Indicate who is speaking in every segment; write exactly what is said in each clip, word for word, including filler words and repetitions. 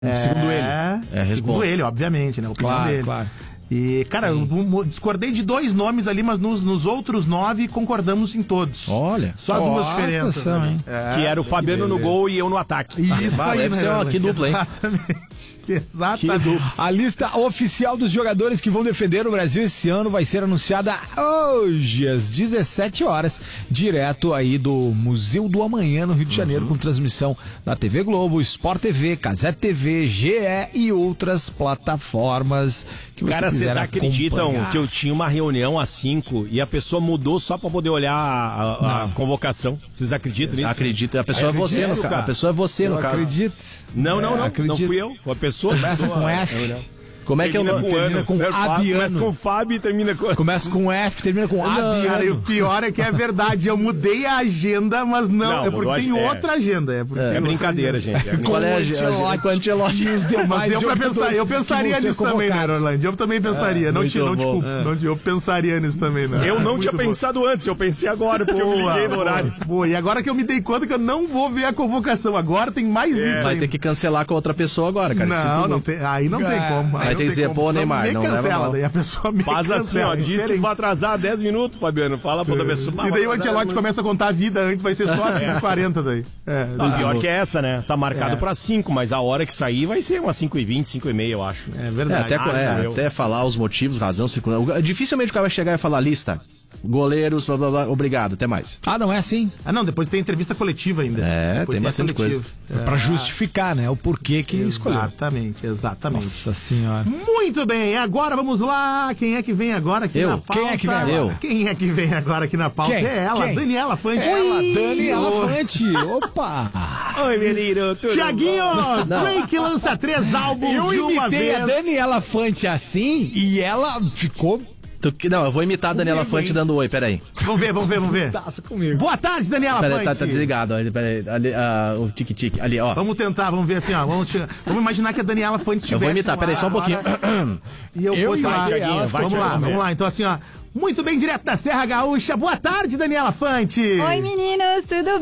Speaker 1: É, segundo ele.
Speaker 2: É,
Speaker 3: segundo ele, obviamente, né? A opinião
Speaker 1: Claro,
Speaker 3: dele.
Speaker 1: claro.
Speaker 3: E, cara, eu discordei de dois nomes ali, mas nos, nos outros nove concordamos em todos.
Speaker 2: Olha.
Speaker 3: Só duas diferenças.
Speaker 1: atenção,
Speaker 3: né?
Speaker 1: hein?
Speaker 3: É,
Speaker 4: Que era o Fabiano no gol e eu no ataque.
Speaker 3: Isso
Speaker 2: Bah,
Speaker 3: aí,
Speaker 2: deve
Speaker 3: né,
Speaker 2: ser uma-
Speaker 3: Roland?
Speaker 2: que dupla, hein?
Speaker 3: Exatamente. Exatamente.
Speaker 1: A lista oficial dos jogadores que vão defender o Brasil esse ano vai ser anunciada hoje, às dezessete horas, direto aí do Museu do Amanhã, no Rio de Janeiro, com transmissão na T V Globo, Sport T V, Casé T V, G E e outras plataformas que você
Speaker 4: Cara, vocês
Speaker 1: quiser
Speaker 4: acreditam
Speaker 1: acompanhar.
Speaker 4: que eu tinha uma reunião às cinco e a pessoa mudou só pra poder olhar a, a- a convocação? Vocês acreditam nisso?
Speaker 2: Acredito. A pessoa é você, no caso. A pessoa é você, no
Speaker 1: Eu
Speaker 2: caso.
Speaker 1: acredito.
Speaker 4: Não, não,
Speaker 1: É,
Speaker 4: não. Não
Speaker 1: acredito.
Speaker 4: fui eu. Foi a pessoa.
Speaker 1: Começa com F.
Speaker 2: Como é que é o
Speaker 4: Termina
Speaker 2: nome?
Speaker 4: com
Speaker 1: termina
Speaker 4: ano.
Speaker 1: com
Speaker 4: Primeiro Fábio,
Speaker 1: Abiano.
Speaker 4: Começa com Fábio e termina com...
Speaker 1: Começa com F, termina com
Speaker 3: Cara, e
Speaker 1: Abiano.
Speaker 3: o pior é que é verdade. Eu mudei a agenda, mas não.
Speaker 4: Não,
Speaker 3: é porque
Speaker 4: mudou a-
Speaker 3: tem
Speaker 4: é.
Speaker 3: outra agenda. É, porque tem
Speaker 4: É
Speaker 3: outra
Speaker 4: brincadeira,
Speaker 3: agenda.
Speaker 4: gente. É
Speaker 2: Qual é a
Speaker 1: Ancelotti.
Speaker 2: com Ancelotti?
Speaker 1: E os
Speaker 3: Mas
Speaker 1: demais
Speaker 3: deu pra
Speaker 1: jogadores
Speaker 3: pensar, eu
Speaker 1: que
Speaker 3: pensaria
Speaker 1: vão ser
Speaker 3: nisso também, né,
Speaker 1: convocados.
Speaker 3: Orlando? Eu também pensaria, não te,
Speaker 2: muito
Speaker 3: não te
Speaker 2: bom.
Speaker 3: culpo. Não te- eu pensaria nisso também, né?
Speaker 4: Eu não
Speaker 3: Muito
Speaker 4: tinha
Speaker 3: bom.
Speaker 4: pensado antes, eu pensei agora, porque eu me
Speaker 3: Boa,
Speaker 4: liguei no
Speaker 3: boa,
Speaker 4: horário.
Speaker 3: boa. E agora que eu me dei conta que eu não vou ver a convocação. Agora tem mais isso
Speaker 2: Vai
Speaker 3: ainda.
Speaker 2: ter que cancelar com a outra pessoa agora, cara. Sinto
Speaker 3: Não, não
Speaker 2: muito.
Speaker 3: tem, aí não tem como.
Speaker 2: Vai
Speaker 3: aí
Speaker 2: ter
Speaker 3: não
Speaker 2: que
Speaker 3: tem
Speaker 2: dizer,
Speaker 3: como.
Speaker 2: pô,
Speaker 3: Só
Speaker 2: Neymar,
Speaker 3: me
Speaker 2: não leva
Speaker 3: cancela,
Speaker 2: mal.
Speaker 3: daí a pessoa me
Speaker 4: Faz assim,
Speaker 3: cancela,
Speaker 4: ó, diz que
Speaker 3: diferente.
Speaker 4: vai atrasar dez minutos, Fabiano. Fala pra outra pessoa.
Speaker 3: E daí o Ancelotti começa a contar a vida antes, vai ser só às cinco e quarenta daí. É,
Speaker 4: Não, pior que é essa, né? Tá marcado
Speaker 3: É.
Speaker 4: pra cinco, mas a hora que sair vai ser umas cinco e vinte, cinco e meia, eu acho.
Speaker 3: é
Speaker 2: É,
Speaker 3: verdade.
Speaker 2: até,
Speaker 4: Ah,
Speaker 2: é,
Speaker 4: eu-
Speaker 2: até falar os motivos, razão, circunstância. Dificilmente o cara vai chegar e falar lista. Goleiros, blá blá blá, obrigado, até mais.
Speaker 1: Ah, não é assim?
Speaker 3: Ah, não, depois tem entrevista coletiva ainda.
Speaker 2: É,
Speaker 3: Depois
Speaker 2: tem
Speaker 3: a
Speaker 2: bastante
Speaker 3: coletiva.
Speaker 1: Pra justificar, né? O porquê que escolheu.
Speaker 3: Exatamente, exatamente.
Speaker 1: Nossa senhora.
Speaker 3: Muito bem, agora vamos lá. Quem é que vem agora aqui
Speaker 2: Eu.
Speaker 3: na pauta?
Speaker 1: Quem é que vem agora?
Speaker 2: Eu.
Speaker 3: Quem é que vem agora aqui na pauta?
Speaker 1: Quem?
Speaker 3: É ela,
Speaker 1: Quem?
Speaker 3: Daniela Fante.
Speaker 1: Ela,
Speaker 3: Ela,
Speaker 1: Daniela Fante. Opa!
Speaker 4: Oi, menino, tudo
Speaker 3: Tiaguinho, Drake lança três álbuns
Speaker 1: Eu
Speaker 3: de uma
Speaker 1: imitei
Speaker 3: vez.
Speaker 1: a Daniela Fante assim e ela ficou
Speaker 2: Tu, que- não, eu vou imitar a Daniela
Speaker 1: Comigo,
Speaker 2: Fante
Speaker 1: hein?
Speaker 2: dando oi, peraí.
Speaker 3: Vamos ver, vamos ver, vamos ver.
Speaker 1: taça comigo.
Speaker 3: Boa tarde, Daniela
Speaker 2: Peraí,
Speaker 3: Fante.
Speaker 2: tá, tá desligado, ó, peraí, ali, ah, o tique-tique, ali, ó.
Speaker 3: Vamos tentar, vamos ver assim, ó. Vamos, che- vamos imaginar que a Daniela Fante estivesse
Speaker 2: Eu vou imitar,
Speaker 3: lá
Speaker 2: peraí, só um pouquinho.
Speaker 3: agora E eu,
Speaker 1: Eu
Speaker 3: fosse lá.
Speaker 1: imitei ela,
Speaker 4: vai,
Speaker 3: vamos
Speaker 4: Thiaguinho,
Speaker 3: lá,
Speaker 4: vamos
Speaker 3: vamos
Speaker 4: ver.
Speaker 3: lá. Então assim, ó. Muito bem, direto da Serra Gaúcha. Boa tarde, Daniela Fante.
Speaker 5: Oi, meninos, tudo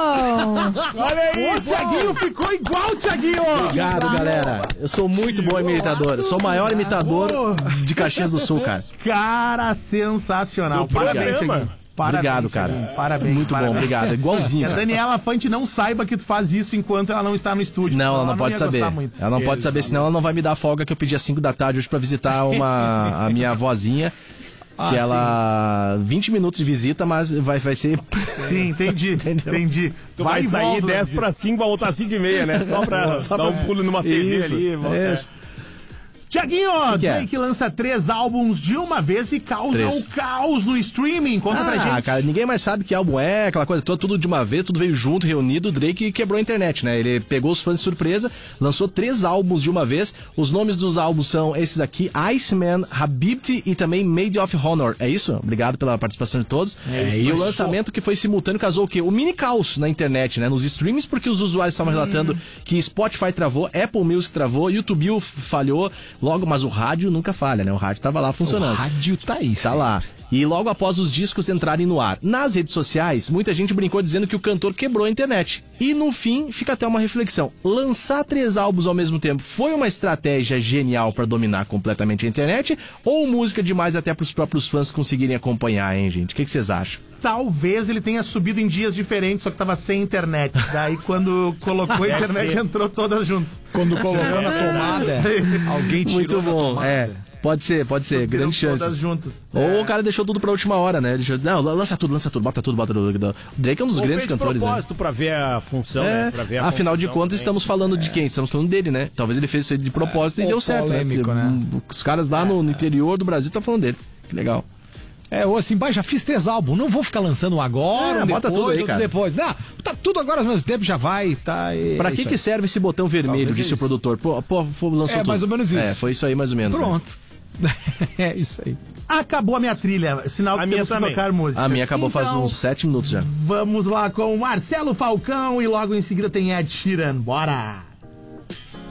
Speaker 5: bom?
Speaker 3: Olha aí, o Thiaguinho ficou igual, Thiaguinho.
Speaker 2: Obrigado, galera. Eu sou muito bom imitador. Eu sou o maior imitador de Caxias do Sul, cara.
Speaker 3: Cara, sensacional.
Speaker 4: Do
Speaker 3: Parabéns,
Speaker 4: programa.
Speaker 3: Thiaguinho. Parabéns,
Speaker 2: Obrigado, cara.
Speaker 3: Thiaguinho. Parabéns.
Speaker 2: Muito bom,
Speaker 3: parabéns.
Speaker 2: obrigado. Igualzinho.
Speaker 3: Que a
Speaker 2: cara.
Speaker 3: Daniela Fante não saiba que tu faz isso enquanto ela não está no estúdio.
Speaker 2: Não, ela não
Speaker 3: ia
Speaker 2: pode
Speaker 3: gostar
Speaker 2: saber.
Speaker 3: muito.
Speaker 2: Ela não pode saber, senão ela não vai me dar a folga que eu pedi às cinco da tarde hoje pra visitar uma, a minha vozinha. Que
Speaker 1: Ah,
Speaker 2: ela. vinte minutos de visita, mas vai, vai ser.
Speaker 3: Sim, entendi. entendi.
Speaker 4: Tu vai,
Speaker 3: e
Speaker 4: sair
Speaker 3: volta,
Speaker 4: dez
Speaker 3: né?
Speaker 4: pra cinco, vai voltar cinco e meia, né? Só pra
Speaker 2: Só
Speaker 4: dar
Speaker 2: pra-
Speaker 4: um pulo numa T V
Speaker 2: Isso,
Speaker 4: ali. volta.
Speaker 2: isso.
Speaker 3: Tiaguinho,
Speaker 2: que é?
Speaker 3: Drake lança três álbuns de uma vez e causa
Speaker 2: Três.
Speaker 3: o caos no streaming. Conta pra
Speaker 2: Ah,
Speaker 3: gente.
Speaker 2: cara, ninguém mais sabe que álbum é, aquela coisa toda, tudo de uma vez, tudo veio junto, reunido. O Drake quebrou a internet, né? Ele pegou os fãs de surpresa, lançou três álbuns de uma vez. Os nomes dos álbuns são esses aqui: Iceman, Habibti e também Made of Honor. É isso? Obrigado pela participação de todos. É, e o lançamento que foi simultâneo causou o quê? O mini caos na internet, né? Nos streams, porque os usuários estavam relatando que Spotify travou, Apple Music travou, YouTube falhou, logo, mas o rádio nunca falha, né? O rádio tava lá funcionando.
Speaker 1: O rádio tá aí.
Speaker 2: Tá lá. E logo após os discos entrarem no ar. Nas redes sociais, muita gente brincou dizendo que o cantor quebrou a internet. E no fim, fica até uma reflexão. Lançar três álbuns ao mesmo tempo foi uma estratégia genial pra dominar completamente a internet? Ou música demais até pros próprios fãs conseguirem acompanhar, hein, gente? O que que vocês acham?
Speaker 3: Talvez ele tenha subido em dias diferentes, só que tava sem internet. Daí quando colocou a
Speaker 4: Deve
Speaker 3: internet,
Speaker 4: ser.
Speaker 3: entrou todas juntas.
Speaker 1: Quando colocou na tomada, alguém tirou
Speaker 2: Muito
Speaker 1: da
Speaker 2: bom,
Speaker 1: tomada.
Speaker 2: é. Pode ser, pode ser,
Speaker 3: Subiram
Speaker 2: grande
Speaker 3: todas
Speaker 2: chance.
Speaker 3: juntas.
Speaker 2: Ou o cara deixou tudo pra última hora, né? Deixou, não, lança tudo, lança tudo, bota tudo, bota tudo. O Drake é um dos
Speaker 4: Ou
Speaker 2: grandes
Speaker 4: fez
Speaker 2: cantores, né?
Speaker 4: propósito pra ver a função,
Speaker 2: É,
Speaker 4: né? Pra ver a
Speaker 2: afinal de
Speaker 4: função
Speaker 2: contas,
Speaker 4: também.
Speaker 2: estamos falando de quem? Estamos falando dele, né? Talvez ele fez isso aí de propósito
Speaker 1: É,
Speaker 2: e deu
Speaker 1: ou
Speaker 2: certo.
Speaker 1: polêmico, né?
Speaker 2: Os caras lá no, no interior do Brasil estão falando dele. Que legal.
Speaker 1: É, ou assim, bah, já fiz três álbuns, não vou ficar lançando um agora,
Speaker 2: É,
Speaker 1: um
Speaker 2: bota
Speaker 1: depois,
Speaker 2: tudo aí,
Speaker 1: outro
Speaker 2: cara.
Speaker 1: depois. Não, tá tudo agora ao mesmo tempo, já vai, tá. É,
Speaker 2: Pra
Speaker 1: é
Speaker 2: que
Speaker 1: isso
Speaker 2: que
Speaker 1: aí.
Speaker 2: serve esse botão vermelho,
Speaker 1: Talvez
Speaker 2: disse
Speaker 1: é
Speaker 2: o produtor? Pô, pô, pô, lançou
Speaker 1: É,
Speaker 2: tudo.
Speaker 1: mais ou menos isso.
Speaker 2: É, foi isso aí mais ou menos. né?
Speaker 1: Pronto. É isso aí.
Speaker 3: Acabou a minha trilha, sinal que
Speaker 4: A minha
Speaker 3: temos que
Speaker 4: também.
Speaker 3: tocar música.
Speaker 2: A minha acabou faz
Speaker 3: Então,
Speaker 2: uns sete minutos já.
Speaker 3: Vamos lá com Marcelo Falcão e logo em seguida tem Ed Sheeran. Bora!